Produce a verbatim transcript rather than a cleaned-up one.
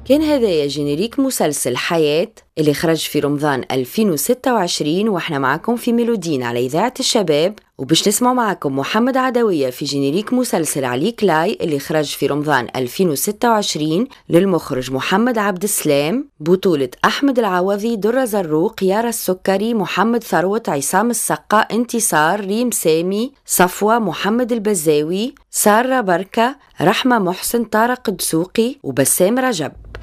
كان هذايا جينيريك مسلسل حياة اللي خرج في رمضان ألفين وستة وعشرين، واحنا معكم في ميلودين على إذاعة الشباب، وباش نسمع معكم محمد عدوية في جينيريك مسلسل عليك لاي اللي خرج في رمضان ألفين وستة وعشرين للمخرج محمد عبد السلام، بطولة أحمد العوضي، درة زروق، يارا السكري، محمد ثروت، عصام السقا، انتصار، ريم سامي، صفوة، محمد البزاوي، سارة بركة، رحمة محسن، طارق دسوقي وبسام رجب.